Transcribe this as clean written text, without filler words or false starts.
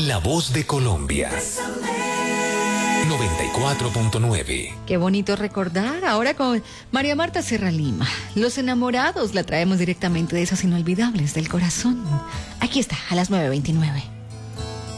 La voz de Colombia. 94.9. Qué bonito recordar ahora con María Marta Serra Lima. Los enamorados la traemos directamente de esas inolvidables del corazón. Aquí está, a las 9:29.